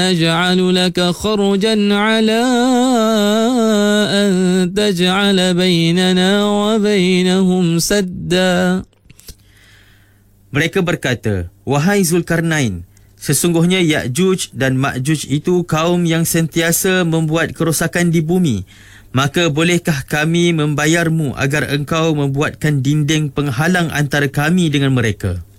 نجعل لك خرجا على أن تجعل بيننا وبينهم سدا. Mereka berkata, "Wahai Zulkarnain, sesungguhnya Ya'juj dan Ma'juj itu kaum yang sentiasa membuat kerosakan di bumi. Maka bolehkah kami membayarmu agar engkau membuatkan dinding penghalang antara kami dengan mereka?"